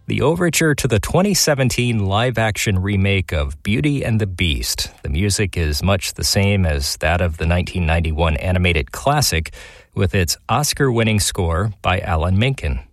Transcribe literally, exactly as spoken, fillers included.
the overture to the twenty seventeen live-action remake of Beauty and the Beast. The music is much the same as that of the nineteen ninety-one animated classic, with its Oscar-winning score by Alan Menken.